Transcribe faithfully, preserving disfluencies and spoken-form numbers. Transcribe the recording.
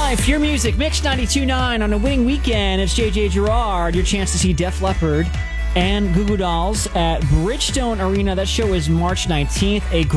Life, your music, Mix ninety-two point nine on a winning weekend. It's J J Gerard. Your chance to see Def Leppard and Goo Goo Dolls at Bridgestone Arena. That show is March nineteenth. A